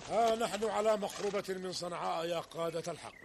ها نحن على مقربة من صنعاء يا قادة الحق.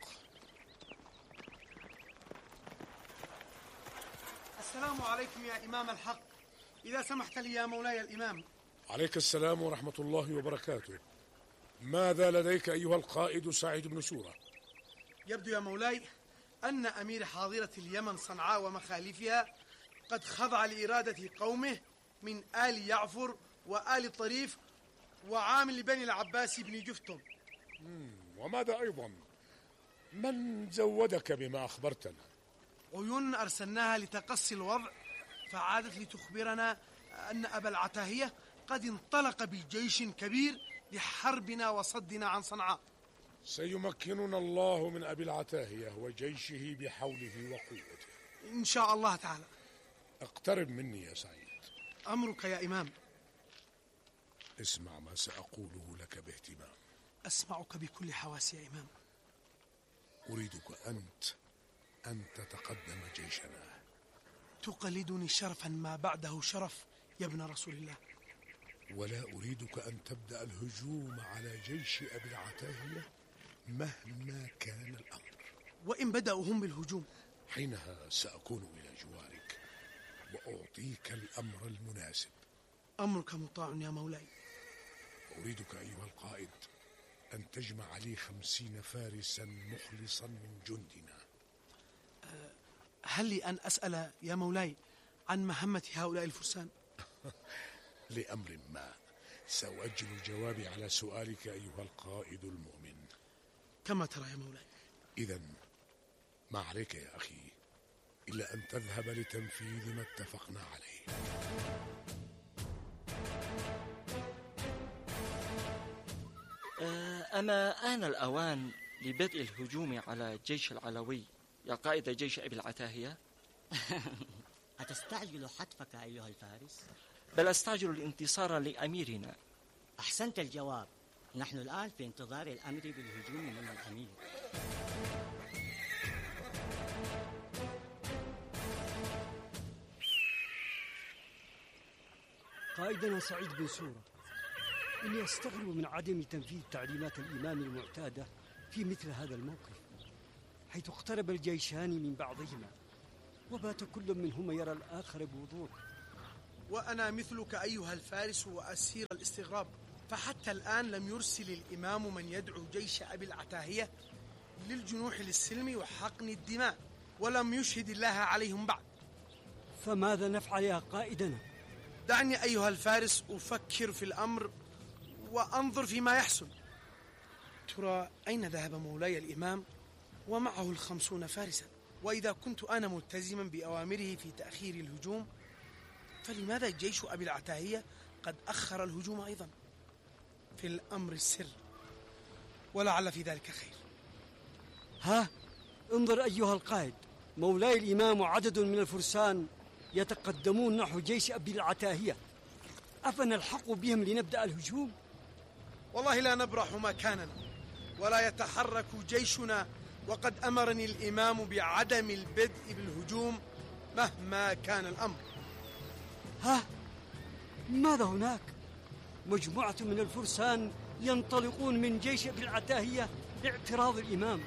السلام عليكم يا إمام الحق. إذا سمحت لي يا مولاي الإمام. عليك السلام ورحمة الله وبركاته. ماذا لديك أيها القائد سعيد بن سورة؟ يبدو يا مولاي أن أمير حاضرة اليمن صنعاء ومخالفها قد خضع لإرادة قومه من آل يعفر وآل طريف وعامل بني العباس بن جفتم. وماذا أيضا؟ من زودك بما أخبرتنا؟ عيون أرسلناها لتقصي الوضع، فعادت لتخبرنا أن أبا العتاهية قد انطلق بجيش كبير لحربنا وصدنا عن صنعاء. سيمكننا الله من أبي العتاهية وجيشه بحوله وقوته إن شاء الله تعالى. اقترب مني يا سعيد. أمرك يا إمام. اسمع ما سأقوله لك باهتمام. أسمعك بكل حواسي يا إمام. أريدك أن تتقدم جيشنا. تقلدني شرفا ما بعده شرف يا ابن رسول الله. ولا أريدك أن تبدأ الهجوم على جيش أبي العتاهية مهما كان الأمر. وإن بدأوا هم بالهجوم؟ حينها سأكون إلى جوارك وأعطيك الأمر المناسب. أمرك مطاع يا مولاي. أريدك أيها القائد أن تجمع لي 50 فارسا مخلصا من جندنا. هل لي أن أسأل يا مولاي عن مهمة هؤلاء الفرسان؟ لأمر ما سأؤجل الجواب على سؤالك أيها القائد المؤمن. كما ترى يا مولاي. إذن ما عليك يا أخي إلا أن تذهب لتنفيذ ما اتفقنا عليه. أما آن الأوان لبدء الهجوم على الجيش العلوي يا قائد جيش أبي العتاهية؟ أتستعجل حتفك أيها الفارس؟ بل أستعجل الانتصار لأميرنا. أحسنت الجواب. نحن الآن في انتظار الأمر بالهجوم من الأمير. قائدنا سعيد بن سورة، إني أستغرب من عدم تنفيذ تعليمات الإمام المعتادة في مثل هذا الموقف، حيث اقترب الجيشان من بعضهما وبات كل منهما يرى الآخر بوضوح. وأنا مثلك أيها الفارس وأسير الاستغراب، فحتى الآن لم يرسل الإمام من يدعو جيش أبي العتاهية للجنوح للسلم وحقن الدماء، ولم يشهد الله عليهم بعد. فماذا نفعل يا قائدنا؟ دعني أيها الفارس أفكر في الأمر وأنظر فيما يحصل. ترى أين ذهب مولاي الإمام ومعه 50 فارسا؟ وإذا كنت أنا ملتزما بأوامره في تأخير الهجوم، فلماذا جيش أبي العتاهية قد أخر الهجوم أيضا؟ في الأمر السر، ولعل في ذلك خير. ها، انظر أيها القائد، مولاي الإمام وعدد من الفرسان يتقدمون نحو جيش أبي العتاهية، أفنلحق بهم لنبدأ الهجوم؟ والله لا نبرح مكاننا ولا يتحرك جيشنا، وقد أمرني الإمام بعدم البدء بالهجوم مهما كان الأمر. ها، ماذا هناك؟ مجموعة من الفرسان ينطلقون من جيش أبي العتاهية لاعتراض الإمام.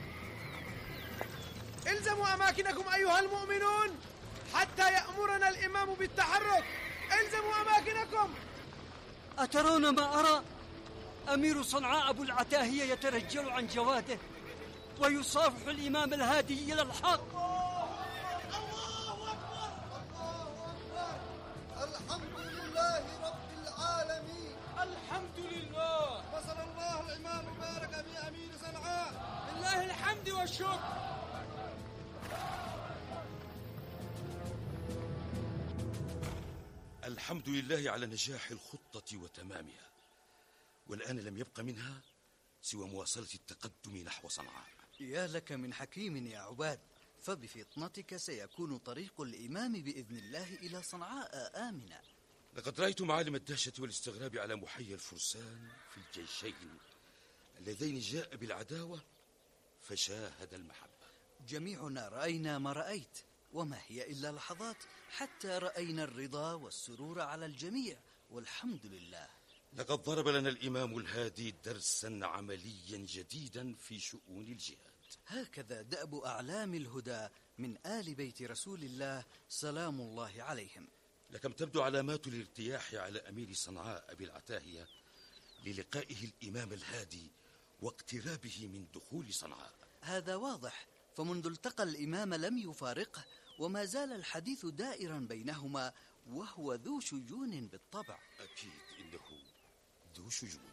الزموا أماكنكم أيها المؤمنون حتى يأمرنا الإمام بالتحرك. الزموا أماكنكم. أترون ما أرى؟ أمير صنعاء أبو العتاهية يترجل عن جواده ويصافح الإمام الهادي إلى الحق. الله أكبر الله أكبر. الحمد لله رب العالمين. الحمد لله. نصر الله الإمام وبارك في أمير صنعاء. لله الحمد والشكر. الحمد لله على نجاح الخطة وتمامها، والآن لم يبق منها سوى مواصلة التقدم نحو صنعاء. يا لك من حكيم يا عباد، فبفطنتك سيكون طريق الإمام بإذن الله إلى صنعاء آمنا. لقد رأيت معالم الدهشة والاستغراب على محيا الفرسان في الجيشين اللذين جاء بالعداوة فشاهد المحبة. جميعنا رأينا ما رأيت، وما هي إلا لحظات حتى رأينا الرضا والسرور على الجميع، والحمد لله. لقد ضرب لنا الإمام الهادي درسا عمليا جديدا في شؤون الجهاد. هكذا دأب أعلام الهدى من آل بيت رسول الله سلام الله عليهم. لكم تبدو علامات الارتياح على أمير صنعاء أبي العتاهية للقائه الإمام الهادي واقترابه من دخول صنعاء. هذا واضح، فمنذ التقى الإمام لم يفارقه، وما زال الحديث دائرا بينهما، وهو ذو شجون بالطبع. أكيد إنه ذو شجون.